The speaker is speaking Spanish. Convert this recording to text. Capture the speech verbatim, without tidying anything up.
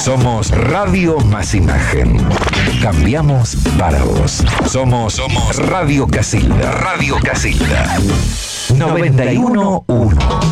Somos Radio Más Imagen. Cambiamos para vos. Somos, somos Radio Casilda. Radio Casilda. noventa y uno punto uno.